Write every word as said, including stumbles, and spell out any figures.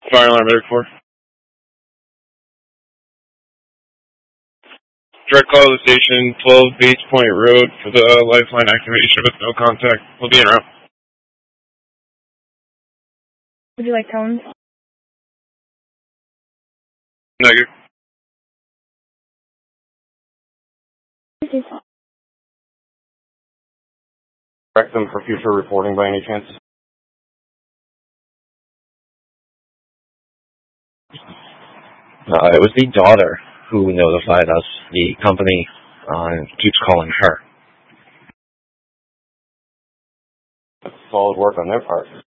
Fire alarm Medic four. Direct call to the station, twelve Bates Point Road for the lifeline activation with no contact. We'll be en route. Would you like tones? Negative. Direct them for future reporting by any chance? Uh, it was the daughter who notified us. The company uh, keeps calling her. That's solid work on their part.